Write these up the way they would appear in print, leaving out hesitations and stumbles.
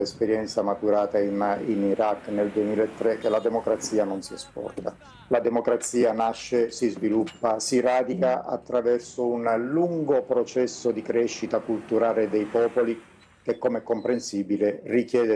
L'esperienza maturata in Iraq nel 2003 che la democrazia non si esporta. La democrazia nasce, si sviluppa, si radica attraverso un lungo processo di crescita culturale dei popoli che, come è comprensibile, richiede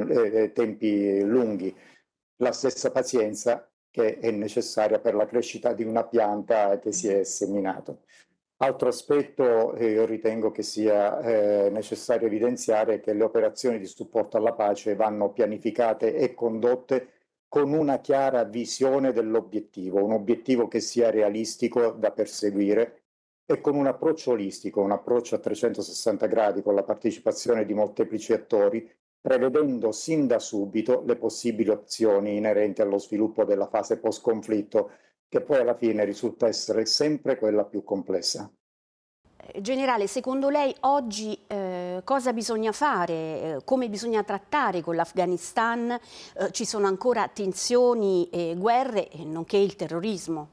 tempi lunghi. La stessa pazienza che è necessaria per la crescita di una pianta che si è seminato. Altro aspetto, io ritengo che sia necessario evidenziare che le operazioni di supporto alla pace vanno pianificate e condotte con una chiara visione dell'obiettivo, un obiettivo che sia realistico da perseguire e con un approccio olistico, un approccio a 360 gradi con la partecipazione di molteplici attori, prevedendo sin da subito le possibili opzioni inerenti allo sviluppo della fase post-conflitto, che poi alla fine risulta essere sempre quella più complessa. Generale, secondo lei oggi cosa bisogna fare, come bisogna trattare con l'Afghanistan? Ci sono ancora tensioni e guerre, nonché il terrorismo?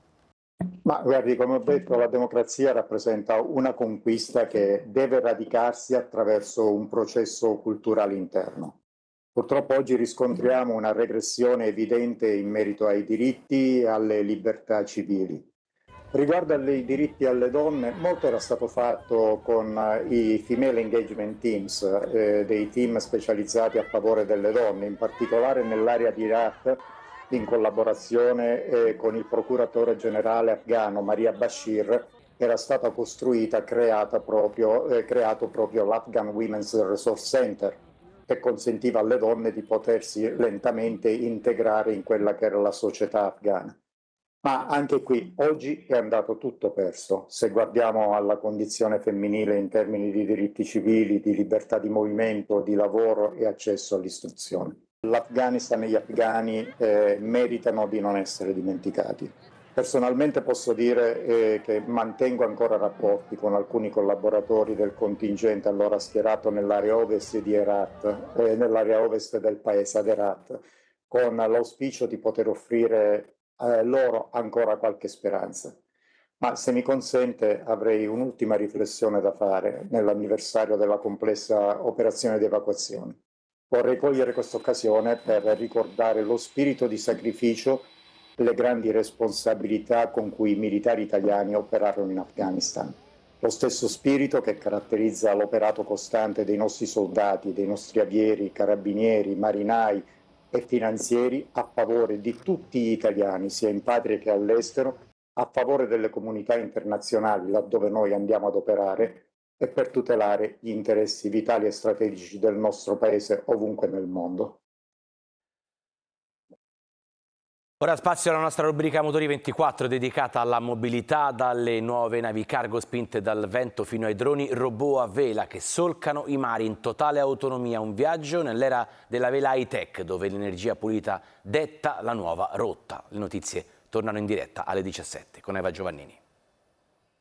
Ma guardi, come ho detto, la democrazia rappresenta una conquista che deve radicarsi attraverso un processo culturale interno. Purtroppo oggi riscontriamo una regressione evidente in merito ai diritti e alle libertà civili. Riguardo ai diritti alle donne, molto era stato fatto con i Female Engagement Teams, dei team specializzati a favore delle donne, in particolare nell'area di Iraq, in collaborazione con il procuratore generale afghano Maria Bashir, era stata costruita, creato proprio l'Afghan Women's Resource Center, che consentiva alle donne di potersi lentamente integrare in quella che era la società afghana. Ma anche qui oggi è andato tutto perso. Se guardiamo alla condizione femminile in termini di diritti civili, di libertà di movimento, di lavoro e accesso all'istruzione. L'Afghanistan e gli afghani meritano di non essere dimenticati. Personalmente posso dire che mantengo ancora rapporti con alcuni collaboratori del contingente allora schierato nell'area ovest di Herat, nell'area ovest del paese ad Herat, con l'auspicio di poter offrire loro ancora qualche speranza. Ma se mi consente avrei un'ultima riflessione da fare nell'anniversario della complessa operazione di evacuazione. Vorrei cogliere questa occasione per ricordare lo spirito di sacrificio e le grandi responsabilità con cui i militari italiani operarono in Afghanistan. Lo stesso spirito che caratterizza l'operato costante dei nostri soldati, dei nostri avieri, carabinieri, marinai e finanzieri a favore di tutti gli italiani, sia in patria che all'estero, a favore delle comunità internazionali laddove noi andiamo ad operare e per tutelare gli interessi vitali e strategici del nostro paese ovunque nel mondo. Ora spazio alla nostra rubrica Motori 24 dedicata alla mobilità, dalle nuove navi cargo spinte dal vento fino ai droni robot a vela che solcano i mari in totale autonomia. Un viaggio nell'era della vela high-tech dove l'energia pulita detta la nuova rotta. Le notizie tornano in diretta alle 17 con Eva Giovannini.